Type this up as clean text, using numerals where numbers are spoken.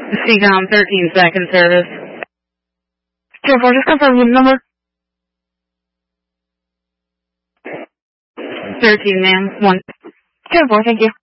CCOM 13 second service. 2-4, just confirm unit number. 13, ma'am. 1. 2-4, thank you.